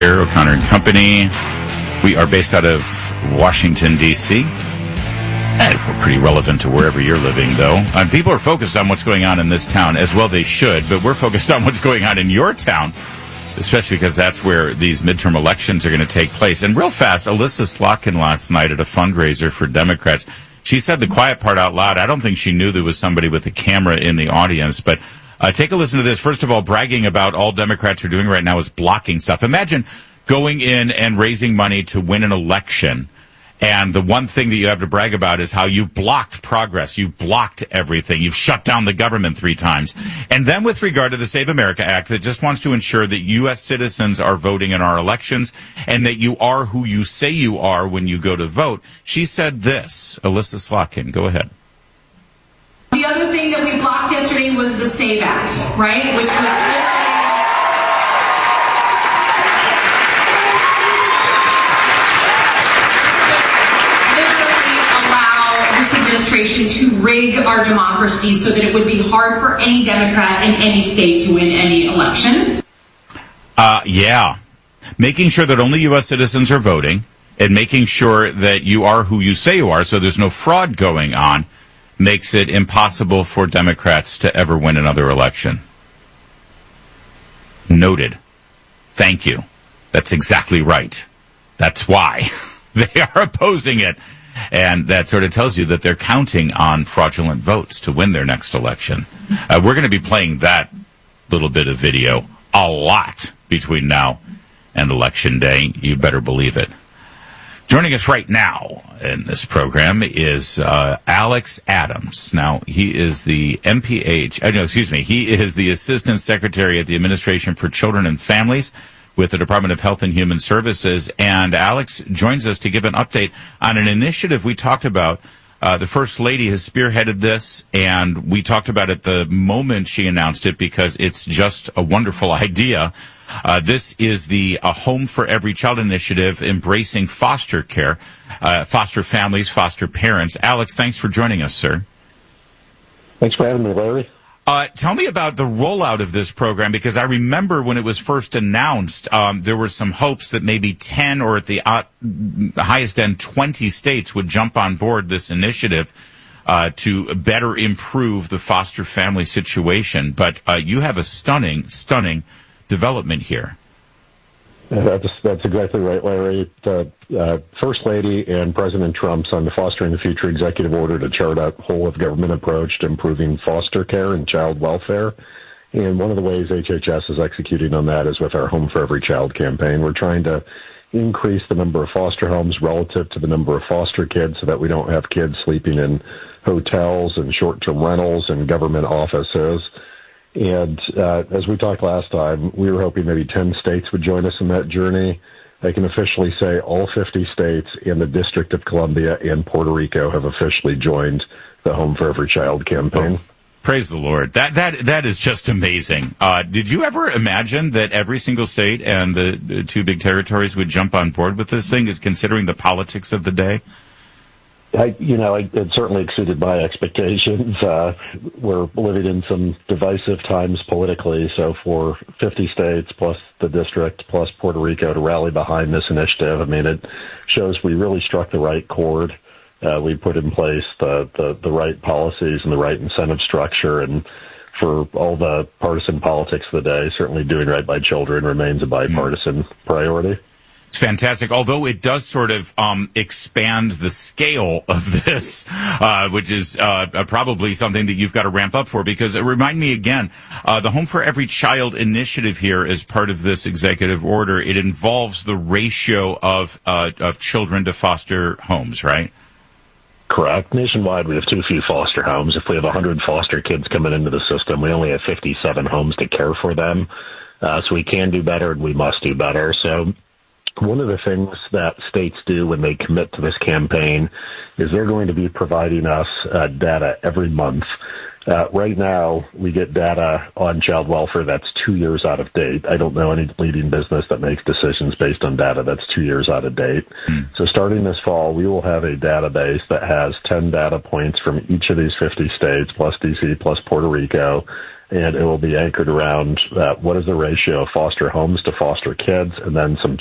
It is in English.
O'Connor and Company. We are based out of Washington, D.C. We're pretty relevant to wherever you're living, though. People are focused on what's going on in this town, as well they should, but we're focused on what's going on in your town, especially because that's where these midterm elections are going to take place. And real fast, Alyssa Slotkin last night at a fundraiser for Democrats, she said the quiet part out loud. I don't think she knew there was somebody with a camera in the audience, but take a listen to this. First of all, bragging about all Democrats are doing right now is blocking stuff. Imagine going in and raising money to win an election, and the one thing that you have to brag about is how you've blocked progress. You've blocked everything. You've shut down the government 3 times. And then with regard to the Save America Act that just wants to ensure that U.S. citizens are voting in our elections and that you are who you say you are when you go to vote, she said this. Alyssa Slotkin, go ahead. The other thing that we blocked yesterday was the SAVE Act, right? Which was administration to rig our democracy so that it would be hard for any Democrat in any state to win any election. Yeah. Making sure that only U.S. citizens are voting and making sure that you are who you say you are so there's no fraud going on makes it impossible for Democrats to ever win another election. Noted. Thank you. That's exactly right. That's why they are opposing it. And that sort of tells you that they're counting on fraudulent votes to win their next election. We're going to be playing that little bit of video a lot between now and Election Day. You better believe it. Joining us right now in this program is Alex Adams. Now, he is the he is the Assistant Secretary at the Administration for Children and Families with the Department of Health and Human Services. And Alex joins us to give an update on an initiative we talked about. The First Lady has spearheaded this, and we talked about it the moment she announced it because it's just a wonderful idea. This is the Home for Every Child initiative embracing foster care, foster families, foster parents. Alex, thanks for joining us, sir. Thanks for having me, Larry. Tell me about the rollout of this program, because I remember when it was first announced, there were some hopes that maybe 10 or at the highest end 20 states would jump on board this initiative to better improve the foster family situation. But you have a stunning development here. That's exactly right, Larry. The First Lady and President Trump signed the Fostering the Future executive order to chart a whole-of-government approach to improving foster care and child welfare. And one of the ways HHS is executing on that is with our Home for Every Child campaign. We're trying to increase the number of foster homes relative to the number of foster kids so that we don't have kids sleeping in hotels and short-term rentals and government offices. And as we talked last time, we were hoping maybe 10 states would join us in that journey. I can officially say all 50 states and the District of Columbia and Puerto Rico have officially joined the Home for Every Child campaign. Oh, praise the Lord. That is just amazing. Did you ever imagine that every single state and the 2 big territories would jump on board with this thing, is considering the politics of the day? It certainly exceeded my expectations. We're living in some divisive times politically, so for 50 states plus the district plus Puerto Rico to rally behind this initiative, it shows we really struck the right chord. We put in place the right policies and the right incentive structure, and for all the partisan politics of the day, certainly doing right by children remains a bipartisan priority. It's fantastic, although it does sort of expand the scale of this, which is probably something that you've got to ramp up for, because remind me again, the Home for Every Child initiative here is part of this executive order. It involves the ratio of children to foster homes, right? Correct. Nationwide, we have too few foster homes. If we have 100 foster kids coming into the system, we only have 57 homes to care for them. So we can do better and we must do better. So one of the things that states do when they commit to this campaign is they're going to be providing us data every month. Right now, we get data on child welfare that's 2 years out of date. I don't know any leading business that makes decisions based on data that's 2 years out of date. So starting this fall, we will have a database that has 10 data points from each of these 50 states, plus DC, plus Puerto Rico, and it will be anchored around what is the ratio of foster homes to foster kids, and then some